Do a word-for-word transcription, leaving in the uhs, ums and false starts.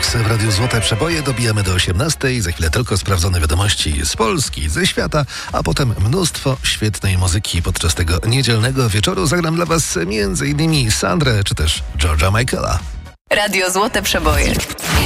Deluxe w Radiu Złote Przeboje. Dobijamy do osiemnastej. Za chwilę tylko sprawdzone wiadomości z Polski, ze świata, a potem mnóstwo świetnej muzyki. Podczas tego niedzielnego wieczoru zagram dla Was między innymi Sandrę czy też George'a Michaela. Radio Złote Przeboje.